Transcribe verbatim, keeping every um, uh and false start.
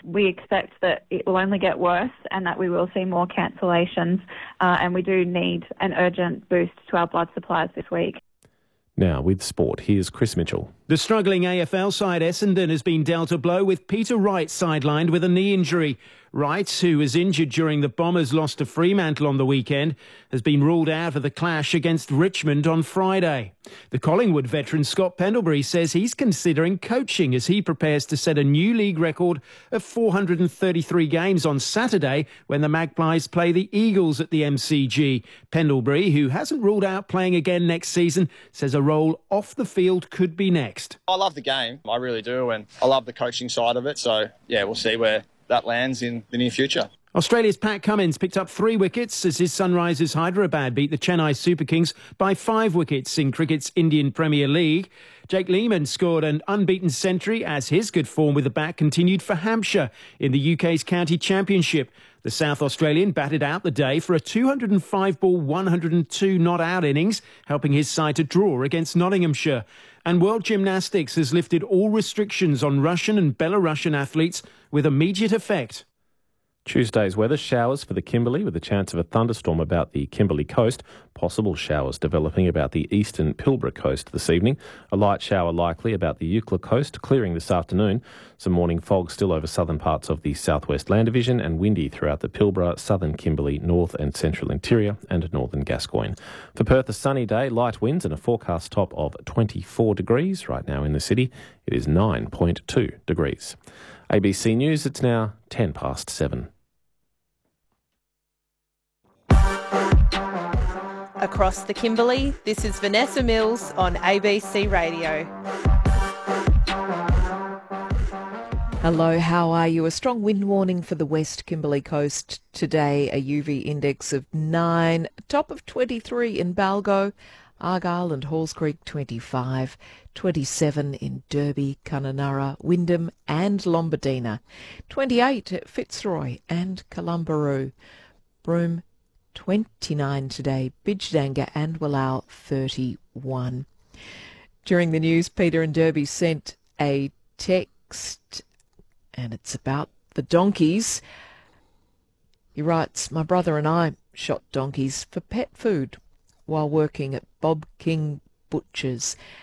We expect that it will only get worse and that we will see more cancellations, uh, and we do need an urgent boost to our blood supplies this week. Now with sport, here's Chris Mitchell. The struggling A F L side Essendon has been dealt a blow with Peter Wright sidelined with a knee injury. Wright, who was injured during the Bombers' loss to Fremantle on the weekend, has been ruled out of the clash against Richmond on Friday. The Collingwood veteran Scott Pendlebury says he's considering coaching as he prepares to set a new league record of four hundred thirty-three games on Saturday when the Magpies play the Eagles at the M C G. Pendlebury, who hasn't ruled out playing again next season, says a role off the field could be next. I love the game, I really do, and I love the coaching side of it, so yeah, we'll see where that lands in the near future. Australia's Pat Cummins picked up three wickets as his Sunrisers Hyderabad beat the Chennai Super Kings by five wickets in cricket's Indian Premier League. Jake Lehmann scored an unbeaten century as his good form with the bat continued for Hampshire in the U K's County Championship. The South Australian batted out the day for a two hundred five ball, one hundred two not out innings, helping his side to draw against Nottinghamshire. And World Gymnastics has lifted all restrictions on Russian and Belarusian athletes with immediate effect. Tuesday's weather: showers for the Kimberley with a chance of a thunderstorm about the Kimberley coast. Possible showers developing about the eastern Pilbara coast this evening. A light shower likely about the Eucla coast, clearing this afternoon. Some morning fog still over southern parts of the southwest land division and windy throughout the Pilbara, southern Kimberley, north and central interior and northern Gascoyne. For Perth, a sunny day, light winds and a forecast top of twenty-four degrees. Right now in the city, it is nine point two degrees. A B C News, it's now ten past seven. Across the Kimberley, this is Vanessa Mills on A B C Radio. Hello, how are you? A strong wind warning for the West Kimberley coast today. A U V index of nine, top of twenty-three in Balgo, Argyle and Halls Creek twenty-five, twenty-seven in Derby, Kununurra, Wyndham and Lombardina, twenty-eight at Fitzroy and Columbaroo, Broome twenty-nine today, Bidgedanga and Wallow thirty-one. During the news, Peter in Derby sent a text and it's about the donkeys. He writes, my brother and I shot donkeys for pet food while working at Bob King Butchers